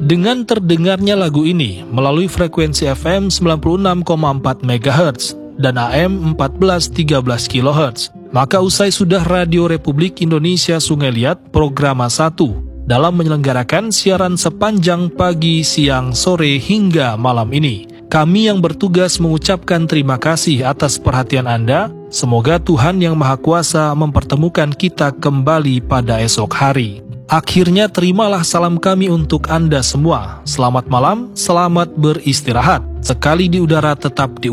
Dengan terdengarnya lagu ini melalui frekuensi FM 96,4 MHz dan AM 1413 kHz, maka usai sudah Radio Republik Indonesia Sungai Liat Programa 1 dalam menyelenggarakan siaran sepanjang pagi, siang, sore hingga malam ini. Kami yang bertugas mengucapkan terima kasih atas perhatian Anda. Semoga Tuhan Yang Maha Kuasa mempertemukan kita kembali pada esok hari. Akhirnya terimalah salam kami untuk Anda semua. Selamat malam, selamat beristirahat. Sekali di udara tetap di